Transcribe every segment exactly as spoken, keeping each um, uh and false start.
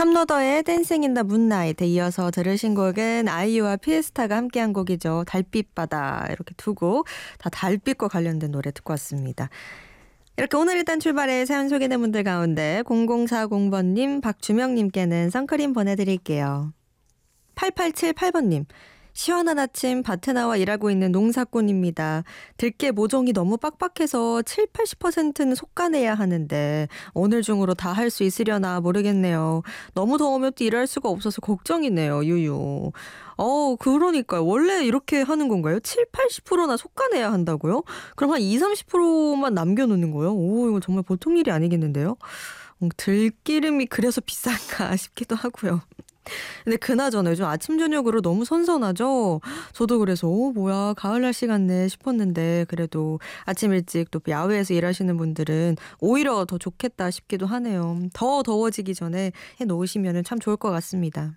탐로더의 댄싱 인 더 문나잇에 이어서 들으신 곡은 아이유와 피에스타가 함께한 곡이죠. 달빛바다 이렇게 두 곡 다 달빛과 관련된 노래 듣고 왔습니다. 이렇게 오늘 일단 출발해 사연 소개된 분들 가운데 공공사공번님, 박주명님께는 선크림 보내드릴게요. 팔팔칠팔 번님. 시원한 아침 밭에 나와 일하고 있는 농사꾼입니다. 들깨 모종이 너무 빡빡해서 칠십, 팔십 퍼센트는 솎아내야 하는데 오늘 중으로 다 할 수 있으려나 모르겠네요. 너무 더우면 또 일할 수가 없어서 걱정이네요. 유유. 어, 그러니까요. 원래 이렇게 하는 건가요? 칠십, 팔십 퍼센트나 솎아내야 한다고요? 그럼 한 이십, 삼십 퍼센트만 남겨놓는 거예요? 오, 이거 정말 보통 일이 아니겠는데요? 들기름이 그래서 비싼가 싶기도 하고요. 근데 그나저나 요즘 아침 저녁으로 너무 선선하죠. 저도 그래서 오 뭐야 가을 날씨 같네 싶었는데 그래도 아침 일찍 또 야외에서 일하시는 분들은 오히려 더 좋겠다 싶기도 하네요. 더 더워지기 전에 해놓으시면 참 좋을 것 같습니다.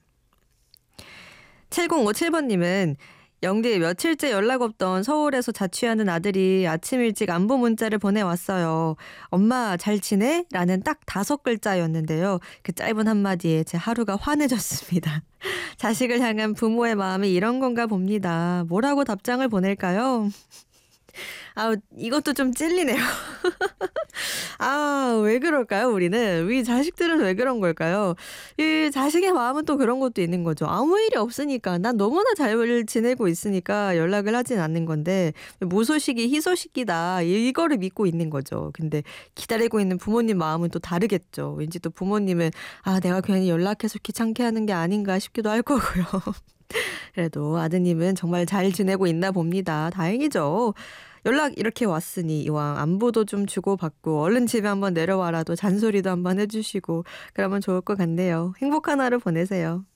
칠공오칠 번님은 영디 며칠째 연락 없던 서울에서 자취하는 아들이 아침 일찍 안부 문자를 보내왔어요. 엄마 잘 지내? 라는 딱 다섯 글자였는데요. 그 짧은 한마디에 제 하루가 환해졌습니다. 자식을 향한 부모의 마음이 이런 건가 봅니다. 뭐라고 답장을 보낼까요? 아, 이것도 좀 찔리네요. 아, 왜 그럴까요, 우리는? 우리 자식들은 왜 그런 걸까요? 이 자식의 마음은 또 그런 것도 있는 거죠. 아무 일이 없으니까, 난 너무나 잘 지내고 있으니까 연락을 하진 않는 건데, 무소식이 희소식이다. 이거를 믿고 있는 거죠. 근데 기다리고 있는 부모님 마음은 또 다르겠죠. 왠지 또 부모님은, 아, 내가 괜히 연락해서 귀찮게 하는 게 아닌가 싶기도 할 거고요. 그래도 아드님은 정말 잘 지내고 있나 봅니다. 다행이죠. 연락 이렇게 왔으니 이왕 안부도 좀 주고받고 얼른 집에 한번 내려와라도 잔소리도 한번 해주시고 그러면 좋을 것 같네요. 행복한 하루 보내세요.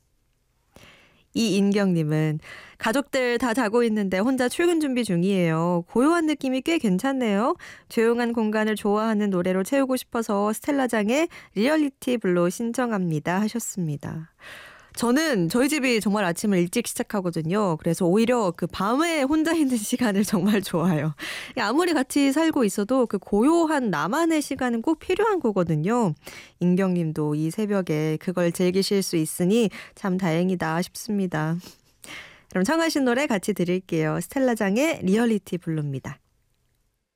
이인경님은 가족들 다 자고 있는데 혼자 출근 준비 중이에요. 고요한 느낌이 꽤 괜찮네요. 조용한 공간을 좋아하는 노래로 채우고 싶어서 스텔라장의 리얼리티 블루 신청합니다 하셨습니다. 저는 저희 집이 정말 아침을 일찍 시작하거든요. 그래서 오히려 그 밤에 혼자 있는 시간을 정말 좋아해요. 아무리 같이 살고 있어도 그 고요한 나만의 시간은 꼭 필요한 거거든요. 인경님도 이 새벽에 그걸 즐기실 수 있으니 참 다행이다 싶습니다. 그럼 청하신 노래 같이 들을게요. 스텔라장의 리얼리티 블루입니다.